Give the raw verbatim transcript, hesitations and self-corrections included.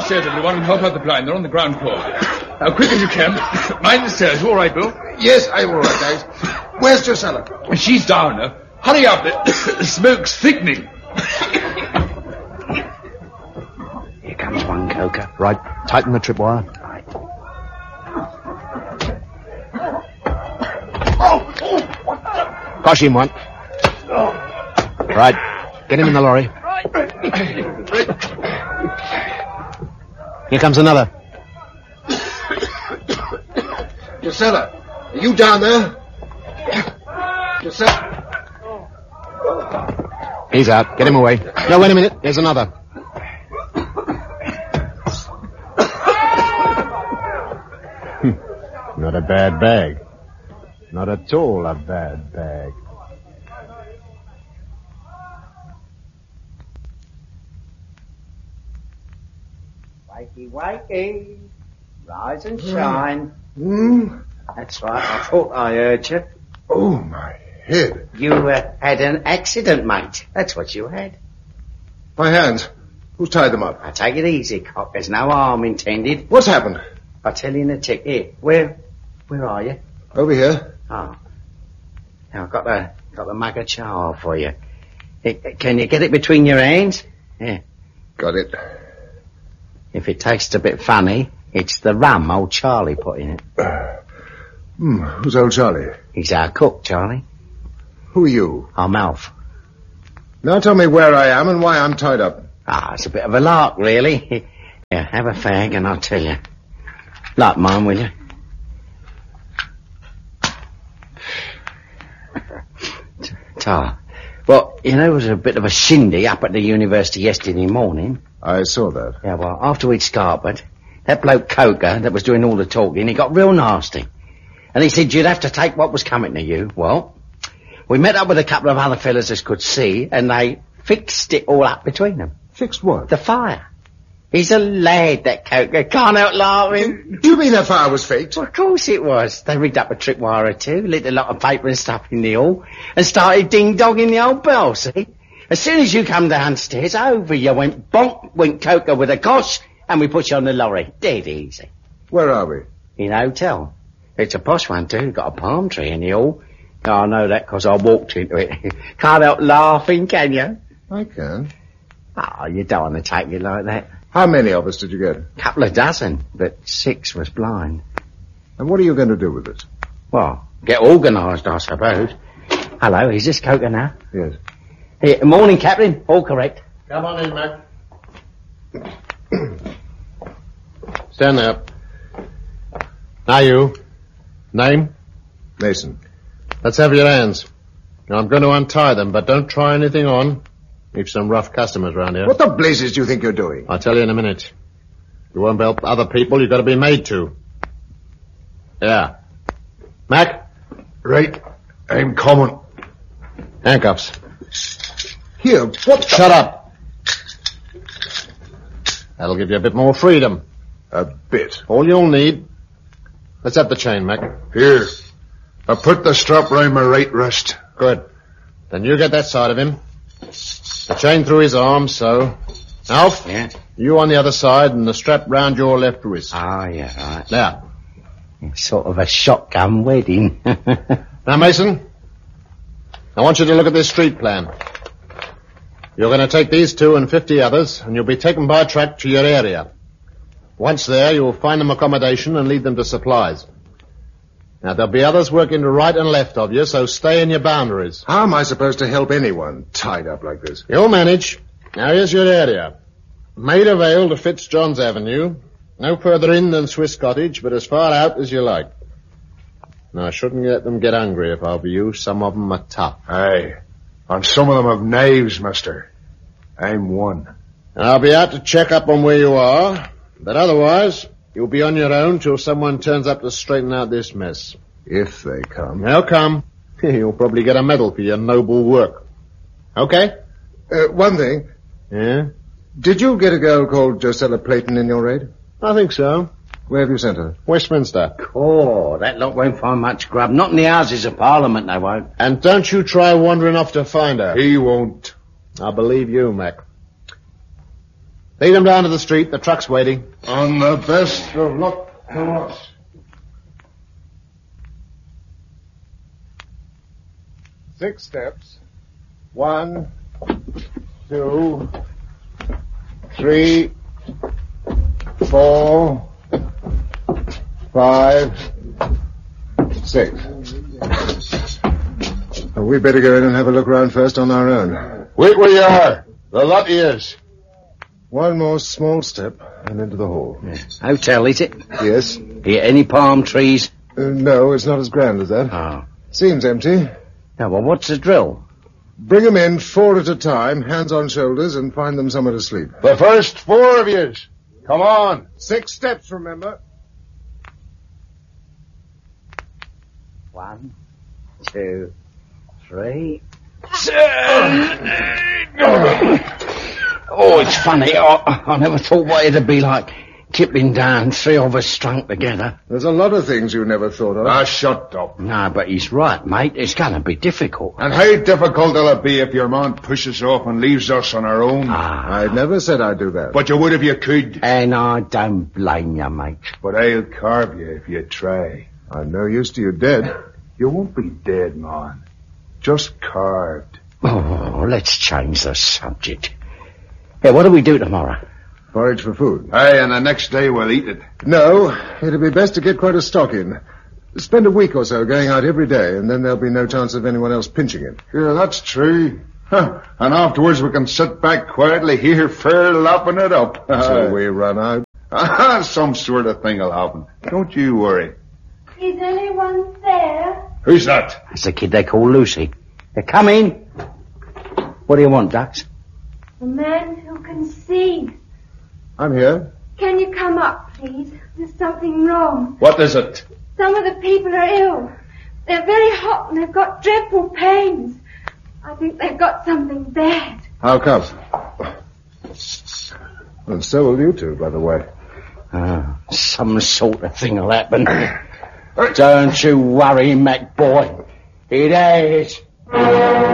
downstairs, everyone, and help out the blind. They're on the ground floor. Now, quick as you can. Mind the stairs. You all right, Bill? Yes, I'm all right, guys. Where's Drusilla? She's down now. Hurry up. The smoke's thickening. Here comes one, Coker. Right, tighten the tripwire. Right. Push him one. Right, get him in the lorry. Here comes another. Drusilla, are you down there? Drusilla. He's out. Get him away. No, wait a minute. There's another. Not a bad bag. Not at all a bad bag. Wakey, wakey. Rise and shine. Mm. That's right. I thought I heard you. Oh, my head. You uh, had an accident, mate. That's what you had. My hands. Who's tied them up? I take it easy, cop. There's no harm intended. What's happened? I'll tell you in a tick. Here, where, where are you? Over here. Oh. Now, I've got the, got the mug of chow for you. It, can you get it between your hands? Yeah. Got it. If it tastes a bit funny, it's the rum old Charlie put in it. Uh, hmm, who's old Charlie? He's our cook, Charlie. Who are you? I'm Alf. Now tell me where I am and why I'm tied up. Ah, it's a bit of a lark, really. Yeah, have a fag and I'll tell you. Light mine, will you? Tar. Well, you know, it was a bit of a shindy up at the university yesterday morning. I saw that. Yeah, well, after we'd scarpered, that bloke Coker that was doing all the talking, he got real nasty. And he said you'd have to take what was coming to you. Well, we met up with a couple of other fellas as could see, and they fixed it all up between them. Fixed what? The fire. He's a lad, that Coker. Can't help laughing. Do you mean that fire was faked? Well, of course it was. They rigged up a tripwire or two, lit a lot of paper and stuff in the hall, and started ding-dogging the old bell, see? As soon as you come downstairs, over you went bonk, went Coker with a cosh, and we put you on the lorry. Dead easy. Where are we? In a hotel. It's a posh one, too. Got a palm tree in the hall. Oh, I know that because I walked into it. Can't help laughing, can you? I can. Oh, you don't want to take it like that. How many of us did you get? Couple of dozen, but six was blind. And what are you going to do with it? Well, get organised, I suppose. Hello, is this Coker now? Yes. Hey, morning, Captain. All correct. Come on in, Mac. Stand there. Now you. Name? Mason. Let's have your hands. Now, I'm going to untie them, but don't try anything on. We've some rough customers round here. What the blazes do you think you're doing? I'll tell you in a minute. You won't help other people, you've got to be made to. Yeah. Mac? Right. I'm coming. Handcuffs. Here, what the... Shut up. That'll give you a bit more freedom. A bit. All you'll need. Let's have the chain, Mac. Here. I put the strap round my right wrist. Good. Then you get that side of him. The chain through his arm, so. Alf? Yeah? You on the other side and the strap round your left wrist. Oh, yeah, right. Now. It's sort of a shotgun wedding. Now, Mason, I want you to look at this street plan. You're going to take these two and fifty others, and you'll be taken by truck to your area. Once there, you'll find them accommodation and lead them to supplies. Now, there'll be others working to right and left of you, so stay in your boundaries. How am I supposed to help anyone tied up like this? You'll manage. Now, here's your area. Maida Vale to Fitzjohn's Avenue. No further in than Swiss Cottage, but as far out as you like. Now, I shouldn't let them get hungry if I were you. Some of them are tough. Aye. And some of them have knives, mister. I'm one. And I'll be out to check up on where you are, but otherwise, you'll be on your own till someone turns up to straighten out this mess. If they come. They'll come. You'll probably get a medal for your noble work. Okay? Uh, one thing. Yeah? Did you get a girl called Drusilla Playton in your raid? I think so. Where have you sent her? Westminster. Oh, that lot won't find much grub. Not in the Houses of Parliament, they won't. And don't you try wandering off to find her. He won't. I believe you, Mac. Lead them down to the street. The truck's waiting. On the best of luck to us. Six steps. One, two, three, four, five, six. Well, we'd better go in and have a look round first on our own. Wait where you are. The lot is. One more small step and into the hall. Yeah. Hotel, is it? Yes. Here, any palm trees? Uh, no, it's not as grand as that. Oh. Seems empty. Now, well, what's the drill? Bring them in four at a time, hands on shoulders, and find them somewhere to sleep. The first four of yous. Come on. Six steps, remember. One, two, three. Oh, it's funny. I, I never thought what it'd be like tipping down, three of us strung together. There's a lot of things you never thought of. Ah, shut up. No, but he's right, mate. It's going to be difficult. And how difficult will it be if your man pushes off and leaves us on our own? Ah, I never said I'd do that. But you would if you could. and I don't blame you, mate. But I'll carve you if you try. I'm no use to you dead. You won't be dead, man. Just carved. Oh, let's change the subject. Hey, what do we do tomorrow? Forage for food. Aye, and the next day we'll eat it. No, it'd be best to get quite a stock in. Spend a week or so going out every day, and then there'll be no chance of anyone else pinching it. Yeah, that's true. Huh. And afterwards we can sit back quietly here, fair lapping it up. Till we run out. Some sort of thing will happen. Don't you worry. Is anyone there? Who's that? That's the kid they call Lucy. They come in. What do you want, Dux? A man who can see. I'm here. Can you come up, please? There's something wrong. What is it? Some of the people are ill. They're very hot and they've got dreadful pains. I think they've got something bad. How come? And so will you two, by the way. Ah, some sort of thing will happen. Don't you worry, Mac boy. It is.